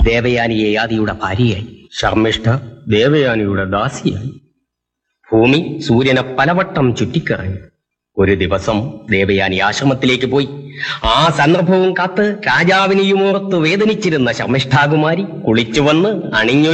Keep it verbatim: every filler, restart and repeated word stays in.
ദേവയാനി യയാതിയുടെ ഭാര്യയായി. ശർമ്മിഷ്ഠ ദേവയാനിയുടെ ദാസിയായി. ഭൂമി സൂര്യനെ പലവട്ടം ചുറ്റിക്കറങ്ങി. ഒരു ദിവസം ദേവയാനി ആശ്രമത്തിലേക്ക് പോയി. ആ സന്ദർഭവും കാത്ത് രാജാവിനെയുമോർത്ത് വേദനിച്ചിരുന്ന ശർമ്മിഷ്ഠാകുമാരി കുളിച്ചു വന്ന് അണിഞ്ഞു